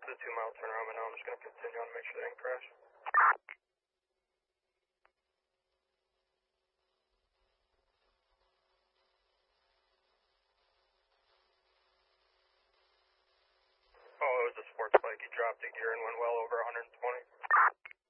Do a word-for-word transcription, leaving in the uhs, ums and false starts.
to the two mile turnaround, and now I'm just going to continue on to make sure they didn't crash. Oh, it was a sports bike. He dropped a gear and went well over one hundred twenty.